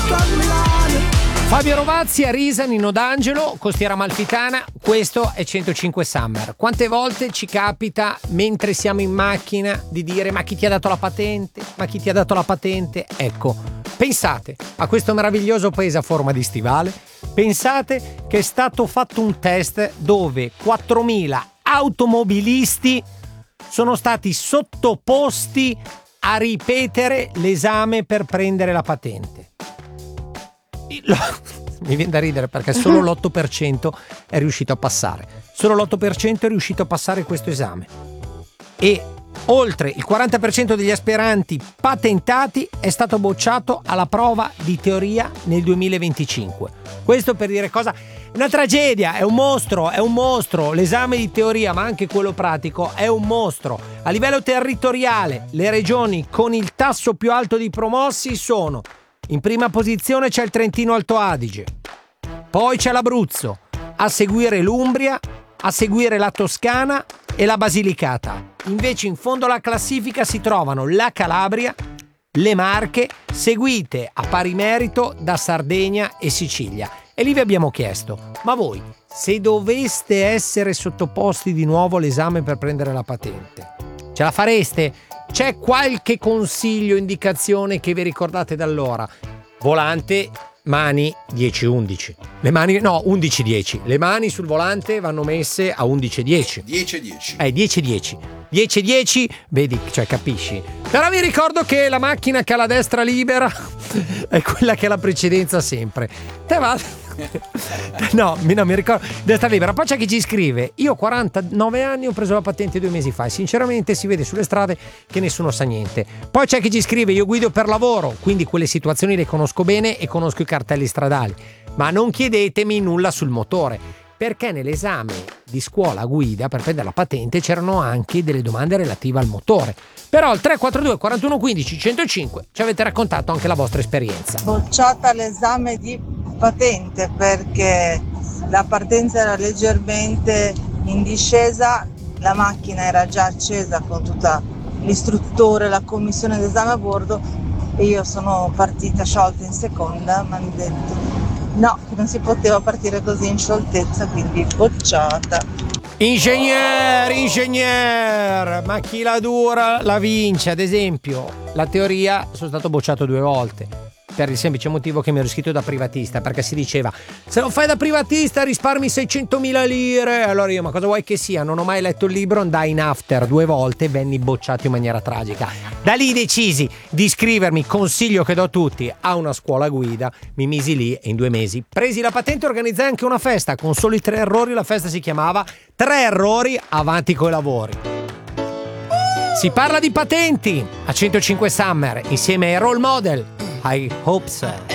Fabio Rovazzi, Arisa, Nino D'Angelo, Costiera Amalfitana, questo è 105 Summer. Quante volte ci capita mentre siamo in macchina di dire ma chi ti ha dato la patente? Ma chi ti ha dato la patente? Ecco, pensate a questo meraviglioso paese a forma di stivale, pensate che è stato fatto un test dove 4.000 automobilisti sono stati sottoposti a ripetere l'esame per prendere la patente. Mi viene da ridere perché solo l'8% è riuscito a passare. Solo l'8% è riuscito a passare questo esame. E oltre il 40% degli aspiranti patentati è stato bocciato alla prova di teoria nel 2025. Questo per dire cosa? Una tragedia, è un mostro. L'esame di teoria, ma anche quello pratico, è un mostro. A livello territoriale, le regioni con il tasso più alto di promossi sono: in prima posizione c'è il Trentino Alto Adige, poi c'è l'Abruzzo, a seguire l'Umbria, a seguire la Toscana e la Basilicata. Invece in fondo alla classifica si trovano la Calabria, le Marche, seguite a pari merito da Sardegna e Sicilia. E lì vi abbiamo chiesto: ma voi, se doveste essere sottoposti di nuovo all'esame per prendere la patente, ce la fareste? C'è qualche consiglio, indicazione che vi ricordate da allora? Volante, mani 10-11. Le mani, no, 11-10. Le mani sul volante vanno messe a 11-10. 10-10. 10-10. 10-10, vedi, cioè capisci. Però vi ricordo che la macchina che ha la destra libera è quella che ha la precedenza sempre. Te va... No, mi ricordo, destra libera. Poi c'è chi ci scrive: io ho 49 anni, ho preso la patente 2 mesi fa e sinceramente si vede sulle strade che nessuno sa niente. Poi c'è chi ci scrive: io guido per lavoro, quindi quelle situazioni le conosco bene e conosco i cartelli stradali, ma non chiedetemi nulla sul motore, perché nell'esame di scuola guida per prendere la patente c'erano anche delle domande relative al motore. Però al 342 41 15 105 ci avete raccontato anche la vostra esperienza. Bocciata l'esame di patente perché la partenza era leggermente in discesa, la macchina era già accesa con tutta l'istruttore, la commissione d'esame a bordo e io sono partita sciolta in seconda, mi hanno detto no, che non si poteva partire così in scioltezza, quindi bocciata. Ingegner, ma chi la dura la vince. Ad esempio, la teoria sono stato bocciato 2 volte per il semplice motivo che mi ero iscritto da privatista, perché si diceva se lo fai da privatista risparmi 600.000 lire. Allora io, ma cosa vuoi che sia? Non ho mai letto il libro, andai in after 2 volte e venni bocciato in maniera tragica. Da lì decisi di iscrivermi, consiglio che do a tutti, a una scuola guida. Mi misi lì e in 2 mesi presi la patente e organizzai anche una festa con soli 3 errori. La festa si chiamava 3 errori avanti coi lavori. Si parla di patenti a 105 Summer insieme ai Role Model. I hope so.